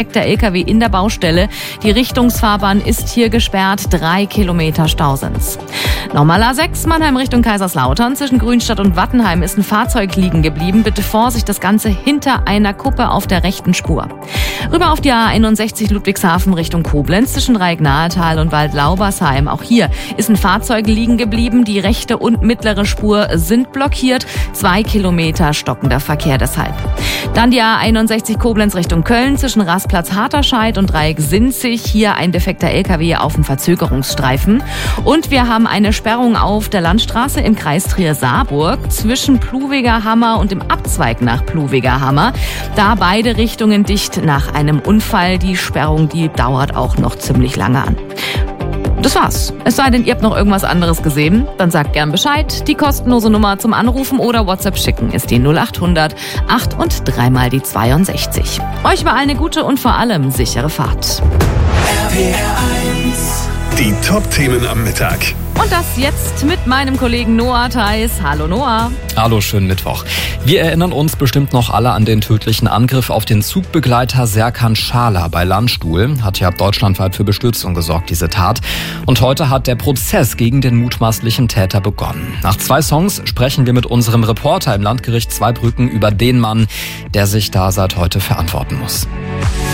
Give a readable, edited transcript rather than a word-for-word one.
Der LKW in der Baustelle. Die Richtungsfahrbahn ist hier gesperrt. 3 Kilometer Stau sind's. Nochmal A6 Mannheim Richtung Kaiserslautern. Zwischen Grünstadt und Wattenheim ist ein Fahrzeug liegen geblieben. Bitte Vorsicht, das Ganze hinter einer Kuppe auf der rechten Spur. Rüber auf die A61 Ludwigshafen Richtung Koblenz. Zwischen Reignatal und Waldlaubersheim. Auch hier ist ein Fahrzeug liegen geblieben. Die rechte und mittlere Spur sind blockiert. 2 Kilometer stockender Verkehr deshalb. Dann die A61 Koblenz Richtung Köln. Zwischen Rastplatz Harterscheid und Dreieck-Sinzig. Hier ein defekter LKW auf dem Verzögerungsstreifen. Und wir haben eine Sperrung auf der Landstraße im Kreis Trier-Saarburg zwischen Pluwiger Hammer und dem Abzweig nach Pluwiger Hammer. Da beide Richtungen dicht nach einem Unfall. Die Sperrung, die dauert auch noch ziemlich lange an. Das war's. Es sei denn, ihr habt noch irgendwas anderes gesehen, dann sagt gern Bescheid. Die kostenlose Nummer zum Anrufen oder WhatsApp schicken ist die 0800 8 und 3 mal die 62. Euch war eine gute und vor allem sichere Fahrt. Die Top-Themen am Mittag. Und das jetzt mit meinem Kollegen Noah Theis. Hallo Noah. Hallo, schönen Mittwoch. Wir erinnern uns bestimmt noch alle an den tödlichen Angriff auf den Zugbegleiter Serkan Schala bei Landstuhl. Hat ja deutschlandweit für Bestürzung gesorgt, diese Tat. Und heute hat der Prozess gegen den mutmaßlichen Täter begonnen. Nach 2 Songs sprechen wir mit unserem Reporter im Landgericht Zweibrücken über den Mann, der sich da seit heute verantworten muss.